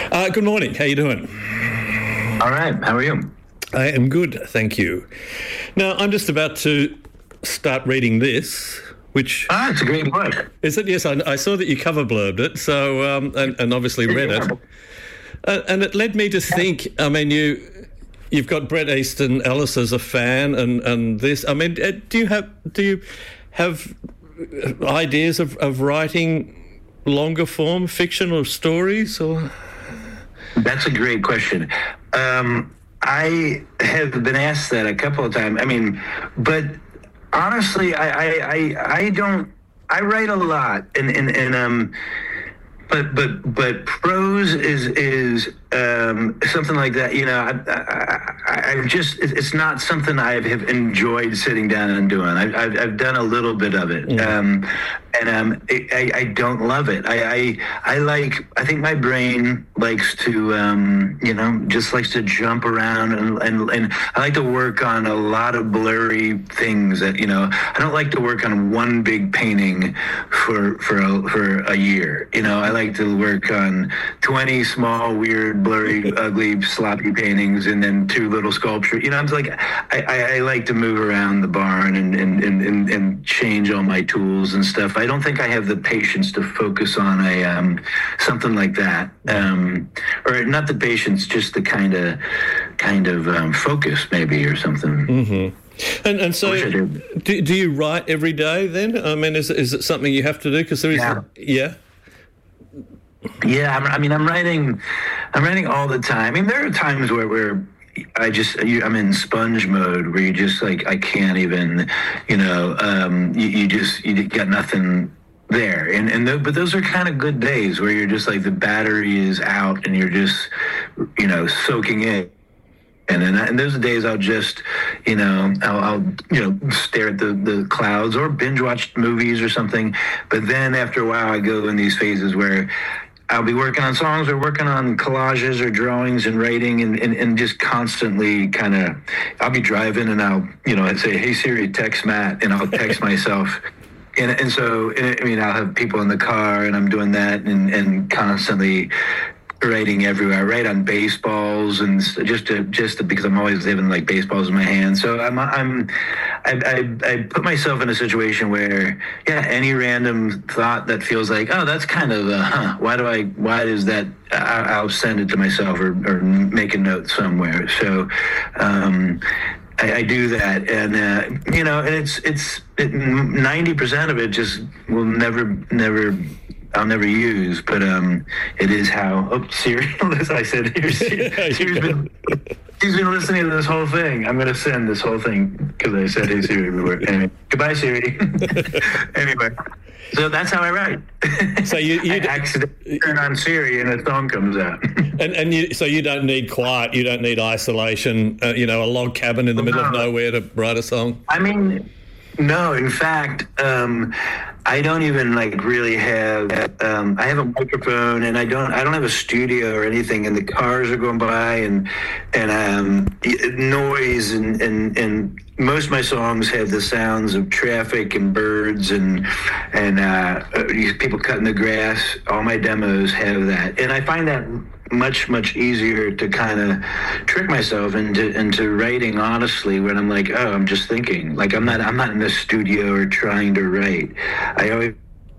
Good morning. How you doing? All right. How are you? I am good, thank you. Now, I'm just about to start reading this, which... it's a great book. Is it? Yes, I saw that you cover blurbed it, so and obviously read it. And it led me to think, I mean, you've got Bret Easton Ellis as a fan and this. I mean, do you have ideas of writing longer form fiction or stories or... That's a great question. I have been asked that a couple of times. I mean, but honestly, I don't. I write a lot, but prose is something like that. You know, I just it's not something I have enjoyed sitting down and doing. I've done a little bit of it. I don't love it. I think my brain likes to, just likes to jump around and I like to work on a lot of blurry things that, I don't like to work on one big painting for a year. I like to work on 20 small, weird, blurry, ugly, sloppy paintings and then 2 little sculptures. It's like, I like to move around the barn and change all my tools and stuff. I don't think I have the patience to focus on something like that, or not the patience, just the kind of focus maybe or something. Mm-hmm. And so, do you write every day then? I mean, is it something you have to do? Because there is, yeah. I'm writing all the time. I mean, there are times where I'm in sponge mode where you just like, I can't even, you got nothing there. But those are kind of good days where you're just like, the battery is out and you're just, soaking in. And those days I'll just, I'll stare at the clouds or binge watch movies or something. But then after a while I go in these phases where I'll be working on songs or working on collages or drawings and writing and just constantly kind of, I'll be driving and I'd say, hey Siri, text Matt, and I'll text myself. And so, I'll have people in the car and I'm doing that and constantly writing everywhere. I write on baseballs and just because I'm always having like baseballs in my hand. So I put myself in a situation where, any random thought that feels like, oh, that's kind of why is that? I'll send it to myself or make a note somewhere. So, I do that, and and it's 90% of it just will never. I'll never use, but it is how. Oh, Siri! I said, she's been listening to this whole thing. I'm going to send this whole thing because I said, hey Siri everywhere. Anyway, goodbye Siri. Anyway, so that's how I write. So I accidentally turn on Siri and a song comes out. So you don't need quiet. You don't need isolation. A log cabin in the middle of nowhere to write a song. I mean, no. In fact, I don't even really have. I have a microphone, and I don't have a studio or anything. And the cars are going by, and noise, and most of my songs have the sounds of traffic and birds and people cutting the grass. All my demos have that, and I find that much easier to kind of trick myself into writing honestly when I'm like, oh, I'm just thinking. Like I'm not in the studio or trying to write. I write.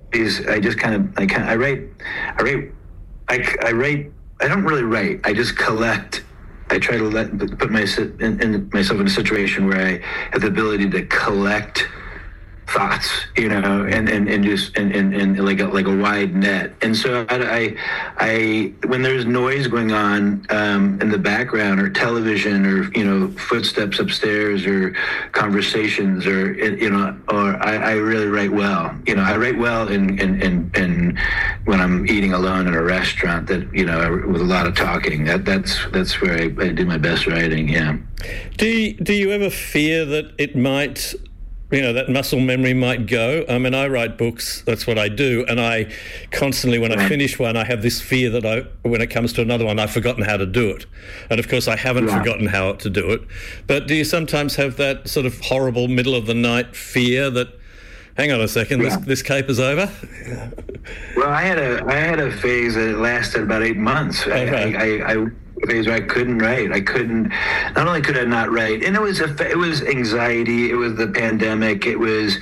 I don't really write. I just collect. I try to put myself in a situation where I have the ability to collect thoughts, and just like a wide net. And so I when there's noise going on in the background or television or footsteps upstairs or conversations or I really write well. I write well in when I'm eating alone in a restaurant that with a lot of talking. That's where I do my best writing. Yeah. Do you ever fear that it might? That muscle memory might go. I mean, I write books, that's what I do, and I constantly, when I finish one, I have this fear that when it comes to another one, I've forgotten how to do it. And of course, I haven't forgotten how to do it. But do you sometimes have that sort of horrible middle of the night fear that, hang on a second, this caper's over? Well, I had a phase that lasted about 8 months. Okay. I phase where I couldn't write. Not only could I not write, and it was anxiety, it was the pandemic, it was,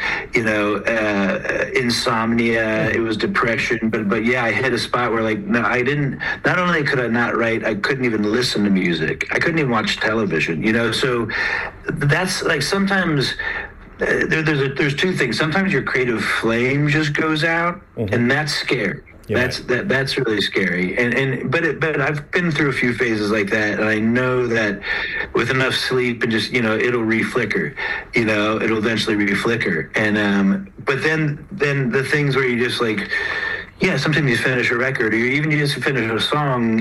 insomnia, it was depression, but yeah, I hit a spot where not only could I not write, I couldn't even listen to music. I couldn't even watch television, so that's like sometimes there's two things. Sometimes your creative flame just goes out, and that's scary. Yeah. That's really scary, but I've been through a few phases like that, and I know that with enough sleep and just it'll reflicker, it'll eventually reflicker, and but then the things where you just like, yeah, sometimes you finish a record, or even you just finish a song,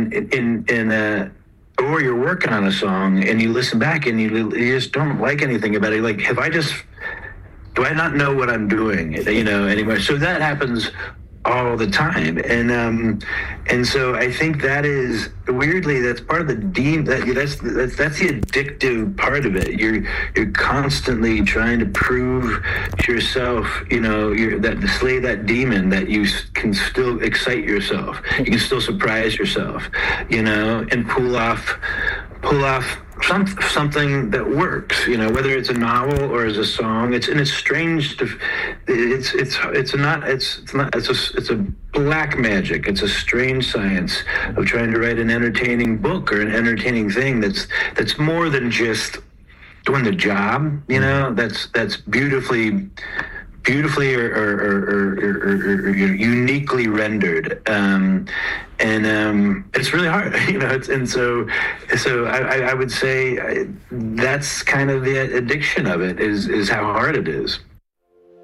or you're working on a song and you listen back and you just don't like anything about it. Like, do I not know what I'm doing? Anymore. So that happens all the time, and so I think that is weirdly that's part of the that's the addictive part of it. You're constantly trying to prove to yourself, to slay that demon, that you can still excite yourself, you can still surprise yourself, and pull off something that works, whether it's a novel or as a song. It's strange to, it's a black magic. It's a strange science of trying to write an entertaining book or an entertaining thing that's more than just doing the job, that's beautifully or uniquely rendered, and it's really hard, so I would say that's kind of the addiction of it, is how hard it is.